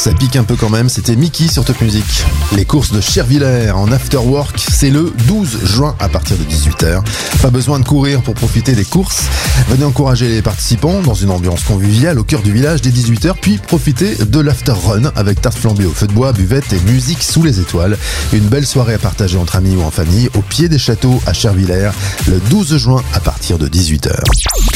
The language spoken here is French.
Ça pique un peu quand même, c'était Mickey sur Top Music. Les courses de Chervillers en after work, c'est le 12 juin à partir de 18h. Pas besoin de courir pour profiter des courses. Venez encourager les participants dans une ambiance conviviale au cœur du village dès 18h, puis profitez de l'after run avec tarte flambée au feu de bois, buvette et musique sous les étoiles. Une belle soirée à partager entre amis ou en famille au pied des châteaux à Chervillers le 12 juin à partir de 18h.